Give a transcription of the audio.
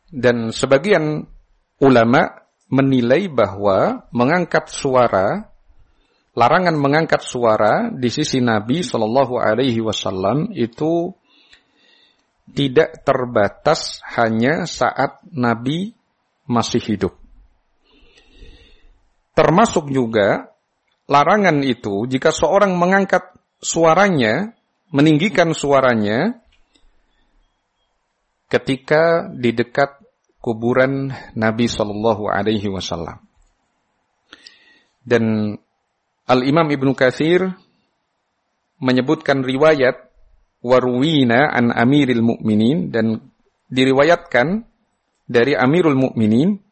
Dan sebagian ulama menilai bahwa mengangkat suara, larangan mengangkat suara di sisi Nabi Shallallahu Alaihi Wasallam itu tidak terbatas hanya saat Nabi masih hidup. Termasuk juga larangan itu jika seorang mengangkat suaranya, meninggikan suaranya ketika di dekat kuburan Nabi Shallallahu Alaihi Wasallam. Dan Al-Imam Ibnu Katsir menyebutkan riwayat warwina an Amiril Mukminin, dan diriwayatkan dari Amirul Mukminin